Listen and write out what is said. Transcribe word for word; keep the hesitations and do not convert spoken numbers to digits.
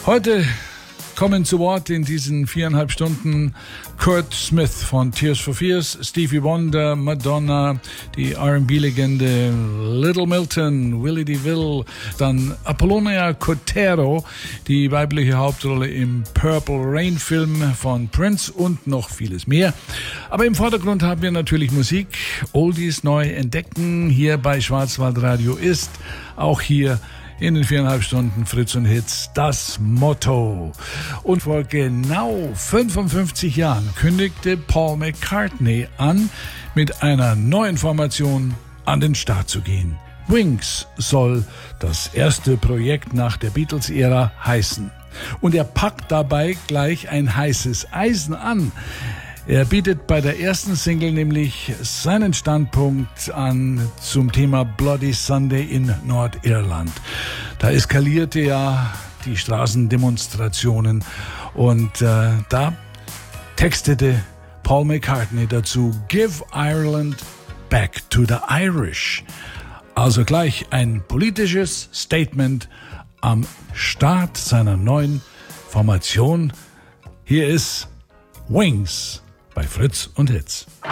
Heute kommen zu Wort in diesen viereinhalb Stunden Kurt Smith von Tears for Fears, Stevie Wonder, Madonna, die R and B-Legende Little Milton, Willie DeVille, dann Apollonia Cotero, die weibliche Hauptrolle im Purple Rain-Film von Prince und noch vieles mehr. Aber im Vordergrund haben wir natürlich Musik, Oldies neu entdecken. Hier bei Schwarzwaldradio ist auch hier in den viereinhalb Stunden Fritz und Hits das Motto. Und vor genau fünfundfünfzig Jahren kündigte Paul McCartney an, mit einer neuen Formation an den Start zu gehen. Wings soll das erste Projekt nach der Beatles-Ära heißen. Und er packt dabei gleich ein heißes Eisen an. Er bietet bei der ersten Single nämlich seinen Standpunkt an zum Thema Bloody Sunday in Nordirland. Da eskalierte ja die Straßendemonstrationen und äh, da textete Paul McCartney dazu: Give Ireland back to the Irish. Also gleich ein politisches Statement am Start seiner neuen Formation. Hier ist Wings bei Fritz und Hits.